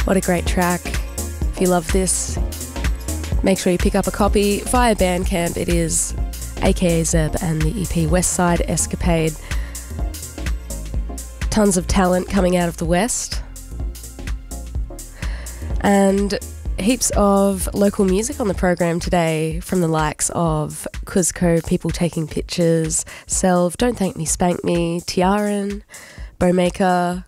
What a great track. If you love this, make sure you pick up a copy via Bandcamp. It is aka Zeb and the EP West Side Escapade. Tons of talent coming out of the West. And heaps of local music on the program today from the likes of Kuzco, People Taking Pictures, Selv, Don't Thank Me, Spank Me, Tiaran, Bowmaker.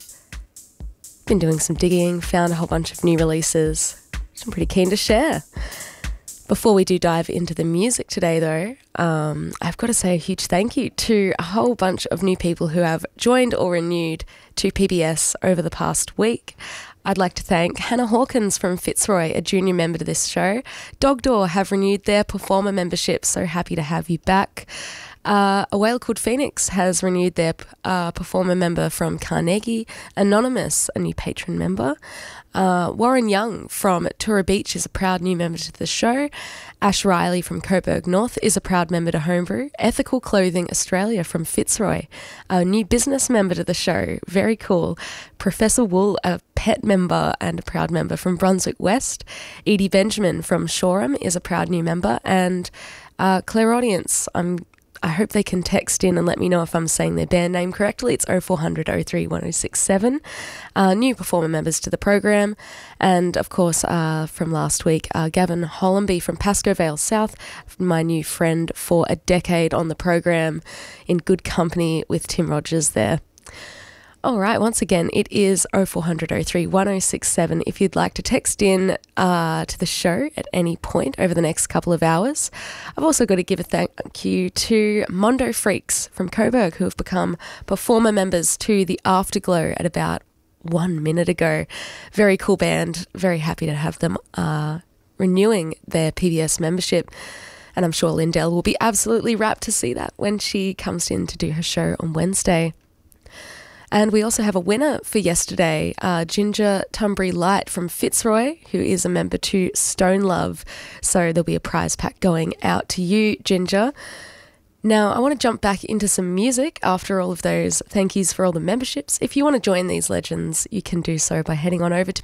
Been doing some digging, found a whole bunch of new releases, which I'm pretty keen to share. Before we do dive into the music today though, I've got to say a huge thank you to a whole bunch of new people who have joined or renewed to PBS over the past week. I'd like to thank Hannah Hawkins from Fitzroy, a junior member to this show. Dogdoor have renewed their performer membership, so happy to have you back. A Whale Called Phoenix has renewed their performer member from Carnegie. Anonymous, a new patron member. Warren Young from Tura Beach is a proud new member to the show. Ash Riley from Coburg North is a proud member to Homebrew. Ethical Clothing Australia from Fitzroy, a new business member to the show. Very cool. Professor Wool, a pet member and a proud member from Brunswick West. Edie Benjamin from Shoreham is a proud new member. And Clairaudience, I hope they can text in and let me know if I'm saying their band name correctly. It's 0400 03 1067. New performer members to the program. And of course, from last week, Gavin Hollenby from Pascoe Vale South, my new friend for a decade on the program, in good company with Tim Rogers there. All right, once again, it is 0400 03 1067 if you'd like to text in to the show at any point over the next couple of hours. I've also got to give a thank you to Mondo Freaks from Coburg, who have become performer members to the Afterglow at about 1 minute ago. Very cool band, very happy to have them renewing their PBS membership. And I'm sure Lindell will be absolutely rapt to see that when she comes in to do her show on Wednesday. And we also have a winner for yesterday, Ginger Tunbury Light from Fitzroy, who is a member to Stone Love. So there'll be a prize pack going out to you, Ginger. Now, I want to jump back into some music after all of those thank yous for all the memberships. If you want to join these legends, you can do so by heading on over to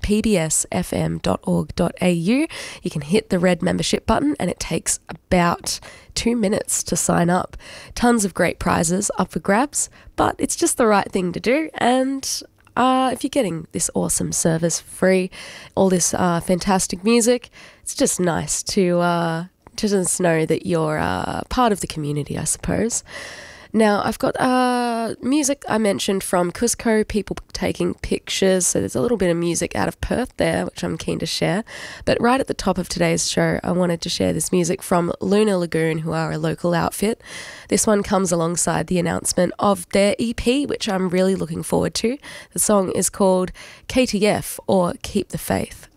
pbsfm.org.au. You can hit the red membership button and it takes about 2 minutes to sign up. Tons of great prizes up for grabs, but it's just the right thing to do. And if you're getting this awesome service free, all this fantastic music, it's just nice to just know that you're part of the community, I suppose. Now, I've got music I mentioned from Cusco, People Taking Pictures, so there's a little bit of music out of Perth there, which I'm keen to share. But right at the top of today's show, I wanted to share this music from Lunar Lagoon, who are a local outfit. This one comes alongside the announcement of their EP, which I'm really looking forward to. The song is called KTF, or Keep the Faith.